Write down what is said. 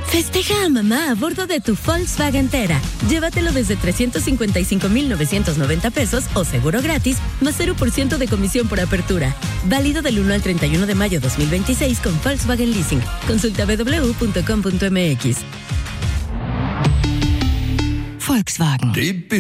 Festeja a mamá a bordo de tu Volkswagen Tera. Llévatelo desde 355,990 pesos o seguro gratis, más 0% de comisión por apertura. Válido del 1 al 31 de mayo 2026 con Volkswagen Leasing. Consulta www.com.mx. Volkswagen.